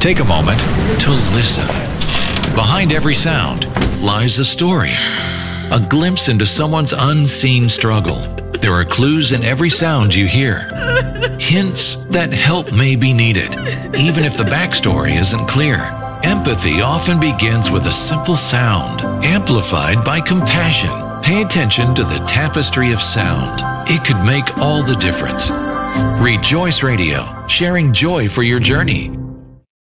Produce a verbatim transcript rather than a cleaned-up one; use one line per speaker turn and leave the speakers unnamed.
Take a moment to listen. Behind every sound lies a story, a glimpse into someone's unseen struggle. There are clues in every sound you hear, hints that help may be needed, even if the backstory isn't clear. Empathy often begins with a simple sound, amplified by compassion. Pay attention to the tapestry of sound. It could make all the difference. Rejoice Radio, sharing joy for your journey.